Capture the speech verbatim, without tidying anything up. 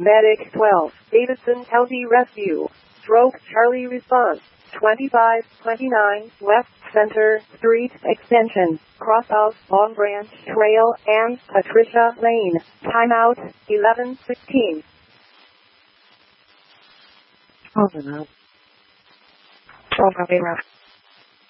Medic twelve, Davidson County Rescue. Stroke Charlie response. twenty-five twenty-nine West Center Street Extension, Crosshouse, Long Branch Trail, and Patricia Lane. Timeout, eleven sixteen. Over now. Over,